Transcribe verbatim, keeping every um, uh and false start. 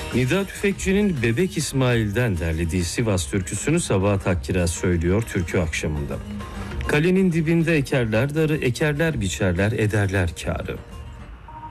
Nida Tüfekçi'nin Bebek İsmail'den derlediği Sivas türküsünü Sabahat Akkiraz söylüyor türkü akşamında. Kalenin dibinde ekerler darı, ekerler biçerler ederler kârı.